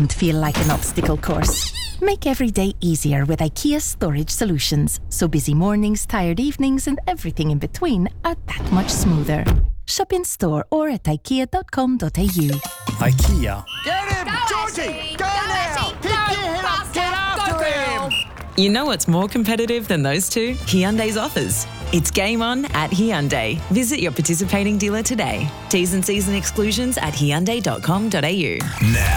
don't feel like an obstacle course. Make every day easier with IKEA storage solutions, so busy mornings, tired evenings and everything in between are that much smoother. Shop in store or at ikea.com.au. IKEA. Get him! Georgie! Go now! Pick your head up! Get after him! You know what's more competitive than those two? Hyundai's offers. It's game on at Hyundai. Visit your participating dealer today. T's and C's and exclusions at hyundai.com.au. Now.